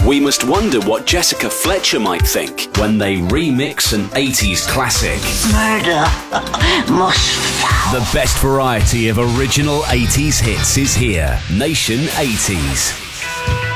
We must wonder what Jessica Fletcher might think when they remix an 80s classic. Murder must fall. The best variety of original 80s hits is here. Nation 80s.